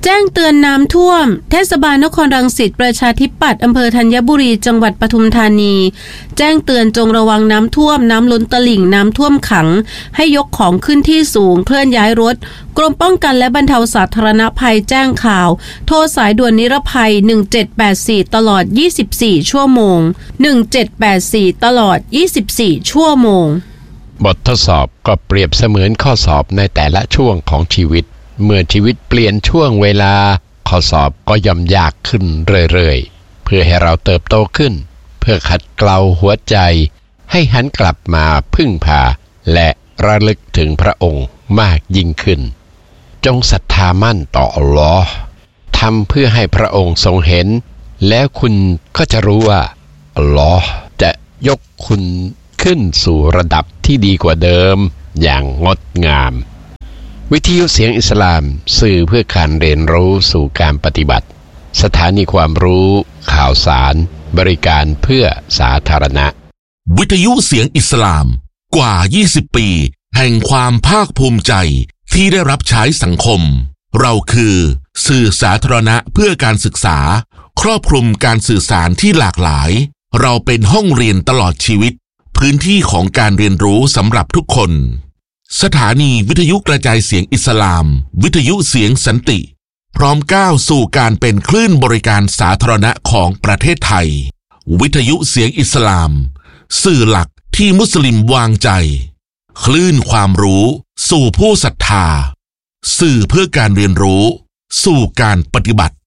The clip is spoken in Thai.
แจ้งเตือนน้ำท่วมเทศบาลนครรังสิตประชาธิปัตย์อำเภอธัญบุรีจังหวัดปทุมธานีแจ้งเตือนจงระวังน้ำท่วมน้ำล้นตลิ่งน้ำท่วมขังให้ยกของขึ้นที่สูงเคลื่อนย้ายรถกรมป้องกันและบรรเทาสาธารณภัยแจ้งข่าวโทรสายด่วนนิรภัย1784ตลอด24ชั่วโมง1784ตลอด24ชั่วโมงบททดสอบก็เปรียบเสมือนข้อสอบในแต่ละช่วงของชีวิตเมื่อชีวิตเปลี่ยนช่วงเวลาข้อสอบก็ย่อมยากขึ้นเรื่อยๆเพื่อให้เราเติบโตขึ้นเพื่อขัดเกลาหัวใจให้หันกลับมาพึ่งพาและระลึกถึงพระองค์มากยิ่งขึ้นจงศรัทธามั่นต่ออัลลอฮ์ทำเพื่อให้พระองค์ทรงเห็นแล้วคุณก็จะรู้ว่าอัลลอฮ์จะยกคุณขึ้นสู่ระดับที่ดีกว่าเดิมอย่างงดงามวิทยุเสียงอิสลามสื่อเพื่อการเรียนรู้สู่การปฏิบัติสถานีความรู้ข่าวสารบริการเพื่อสาธารณะวิทยุเสียงอิสลามกว่า20ปีแห่งความภาคภูมิใจที่ได้รับใช้สังคมเราคือสื่อสาธารณะเพื่อการศึกษาครอบคลุมการสื่อสารที่หลากหลายเราเป็นห้องเรียนตลอดชีวิตพื้นที่ของการเรียนรู้สำหรับทุกคนสถานีวิทยุกระจายเสียงอิสลามวิทยุเสียงสันติพร้อมก้าวสู่การเป็นคลื่นบริการสาธารณะของประเทศไทยวิทยุเสียงอิสลามสื่อหลักที่มุสลิมวางใจคลื่นความรู้สู่ผู้ศรัทธาสื่อเพื่อการเรียนรู้สู่การปฏิบัติ